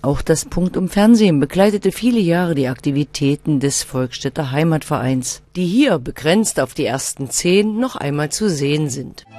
Auch das Punktum Fernsehen begleitete viele Jahre die Aktivitäten des Volksstädter Heimatvereins, die hier, begrenzt auf die ersten 10, noch einmal zu sehen sind.